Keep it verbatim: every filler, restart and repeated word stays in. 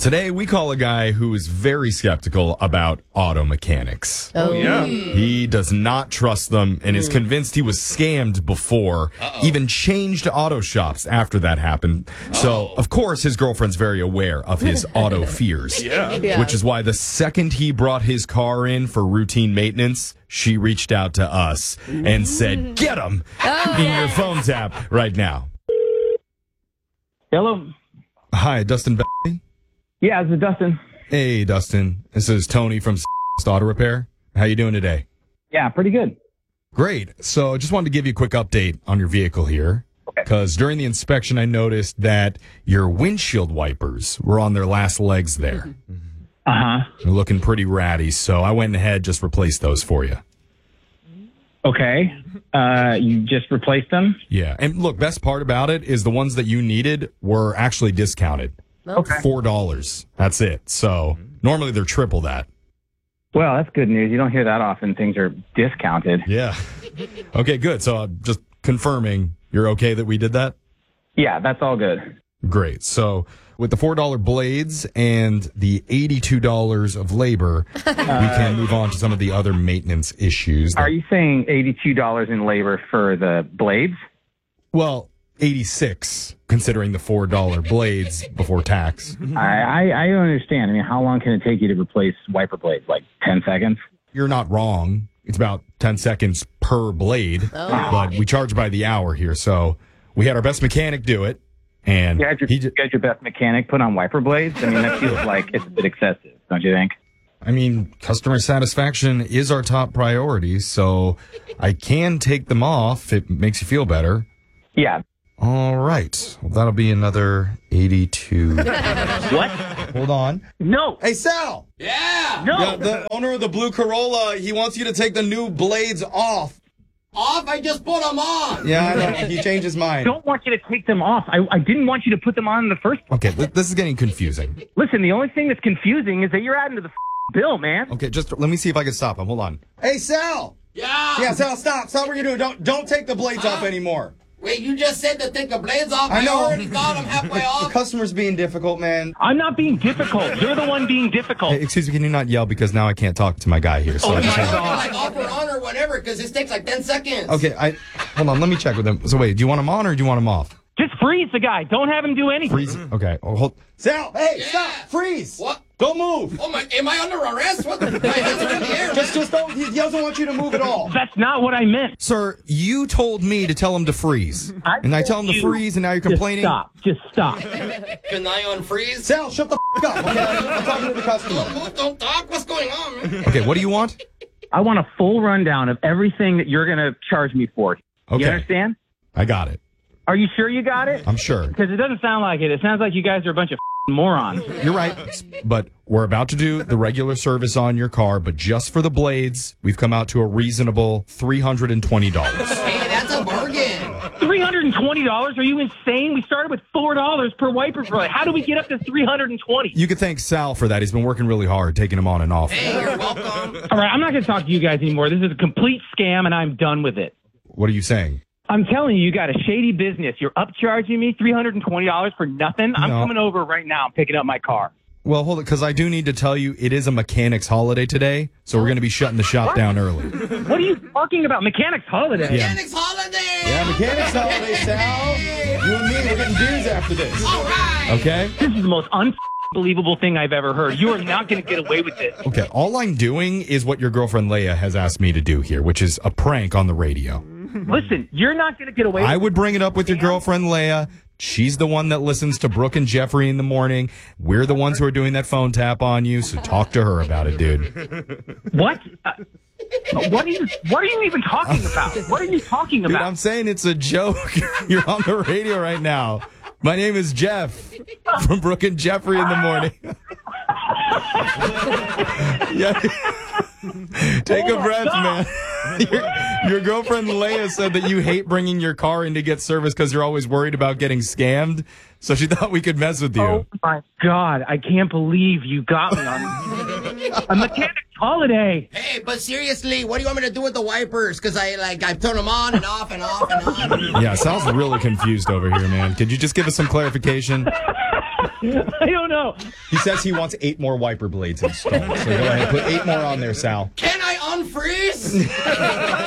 Today, we call a guy who is very skeptical about auto mechanics. Oh, yeah. He does not trust them and is convinced he was scammed before, Uh-oh. even changed auto shops after that happened. Uh-oh. So, of course, his girlfriend's very aware of his auto fears, yeah. Yeah. which is why the second he brought his car in for routine maintenance, she reached out to us and said, get him oh, in yeah. your phone tap right now. Hello. Hi, Dustin Bailey? Yeah, this is Dustin. Hey, Dustin. This is Tony from Auto Repair. How you doing today? Yeah, pretty good. Great. So just wanted to give you a quick update on your vehicle here. Because okay. during the inspection, I noticed that your windshield wipers were on their last legs there. Uh-huh. They're looking pretty ratty, so I went ahead just replaced those for you. Okay. Uh, you just replaced them? Yeah. And look, best part about it is the ones that you needed were actually discounted. Okay. four dollars. That's it. So normally they're triple that. Well, that's good news. You don't hear that often. Things are discounted. Yeah. Okay, good. So uh, just confirming you're okay that we did that? Yeah, that's all good. Great. So with the four dollar blades and the eighty-two dollars of labor, uh, we can move on to some of the other maintenance issues. That, are you saying eighty-two dollars in labor for the blades? Well, eighty-six considering the four dollar blades before tax. I, I, I don't understand. I mean, how long can it take you to replace wiper blades? Like ten seconds? You're not wrong. It's about ten seconds per blade, oh. but we charge by the hour here. So we had our best mechanic do it. And you had, your, he you had your best mechanic put on wiper blades? I mean, that feels like it's a bit excessive, don't you think? I mean, customer satisfaction is our top priority, so I can take them off if it makes you feel better. Yeah. All right. Well, that'll be another eighty-two. What? Hold on. No. Hey, Sal. Yeah. No. The, the owner of the blue Corolla, he wants you to take the new blades off. Off? I just put them on. Yeah, I know. He changed his mind. I don't want you to take them off. I, I didn't want you to put them on in the first place. Okay, th- this is getting confusing. Listen, the only thing that's confusing is that you're adding to the f- bill, man. Okay, just let me see if I can stop him. Hold on. Hey, Sal. Yeah. Yeah, Sal, stop. Stop what you're doing. Don't, don't take the blades huh? off anymore. Wait, you just said to take the blades off? I know. I already got them halfway off. The customer's being difficult, man. I'm not being difficult. You're the one being difficult. Hey, excuse me, can you not yell because now I can't talk to my guy here. So oh I my just God. wanna... Like off or on or whatever, because this takes like ten seconds. Okay, I hold on. Let me check with him. So wait, do you want him on or do you want him off? Just freeze the guy. Don't have him do anything. Freeze. Okay. Oh, hold. Sal, hey, Yeah. stop. Freeze. What? Don't move. Oh my! Am I under arrest? What the? My hands are in the air. Just, just don't. He doesn't want you to move at all. That's not what I meant. Sir, you told me to tell him to freeze, I and I tell him to freeze, and now you're complaining. Just stop. Just stop. Can I unfreeze? Sal, shut the f- up. Okay, I'm talking to the customer. Don't move, don't talk. What's going on, man? Okay, what do you want? I want a full rundown of everything that you're going to charge me for. Okay. You understand? I got it. Are you sure you got it? I'm sure. Because it doesn't sound like it. It sounds like you guys are a bunch of morons. You're right. But we're about to do the regular service on your car, but just for the blades, we've come out to a reasonable three hundred twenty dollars. Hey, that's a bargain. three hundred twenty dollars? Are you insane? We started with four dollars per wiper blade. How do we get up to three hundred twenty dollars? You could thank Sal for that. He's been working really hard, taking them on and off. Hey, you're welcome. All right, I'm not going to talk to you guys anymore. This is a complete scam, and I'm done with it. What are you saying? I'm telling you, you got a shady business. You're upcharging me three hundred twenty dollars for nothing. I'm No. coming over right now and picking up my car. Well, hold it, because I do need to tell you it is a mechanics holiday today, so we're going to be shutting the shop What? down early. What are you talking about? Mechanics holiday? Yeah. Mechanics holiday. Yeah, mechanics holiday, Sal. You and me, we're getting dues after this. All right. Okay? This is the most unbelievable thing I've ever heard. You are not going to get away with this. Okay, all I'm doing is what your girlfriend Leia has asked me to do here, which is a prank on the radio. Listen, you're not going to get away with I this. would bring it up with your girlfriend Leia. She's the one that listens to Brooke and Jeffrey in the morning. We're the ones who are doing that phone tap on you, so talk to her about it, dude. What? Uh, what are you? What are you even talking about? What are you talking Dude, about? I'm saying it's a joke. You're on the radio right now. My name is Jeff from Brooke and Jeffrey in the morning. Yeah. Take Oh a my breath, God. man. Your, your girlfriend Leia said that you hate bringing your car in to get service because you're always worried about getting scammed. So she thought we could mess with you. Oh my God! I can't believe you got me on a mechanics holiday. Hey, but seriously, what do you want me to do with the wipers? Because I like I turn them on and off and off and on. Yeah, Sal's really confused over here, man. Could you just give us some clarification? I don't know. He says he wants eight more wiper blades installed. So go ahead and put eight more on there, Sal. Can I unfreeze?